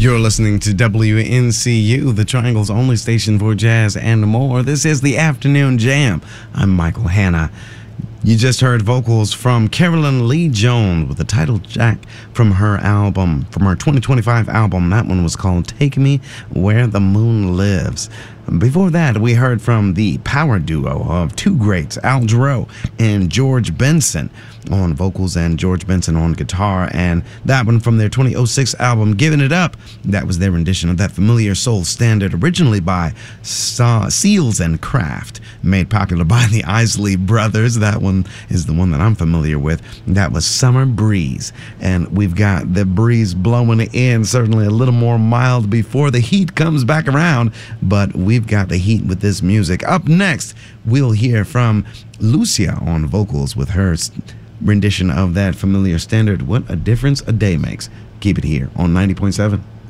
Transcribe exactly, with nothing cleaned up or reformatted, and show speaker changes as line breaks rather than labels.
You're listening to W N C U, the Triangle's only station for jazz and more. This is the Afternoon Jam. I'm Michael Hanna. You just heard vocals from Carolyn Lee Jones with the title track from her album, from her twenty twenty-five album. That one was called Take Me Where the Moon Lives. Before that, we heard from the power duo of two greats, Al Jarreau and George Benson on vocals and George Benson on guitar, and that one from their twenty oh six album, Giving It Up. That was their rendition of that familiar soul standard, originally by Sa- Seals and Kraft, made popular by the Isley Brothers. That one is the one that I'm familiar with. That was Summer Breeze, and we've got the breeze blowing in, certainly a little more mild before the heat comes back around, but we've got the heat with this music. Up next, we'll hear from Lucia on vocals with her rendition of that familiar standard, What a Difference a Day Makes. Keep it here on ninety point seven.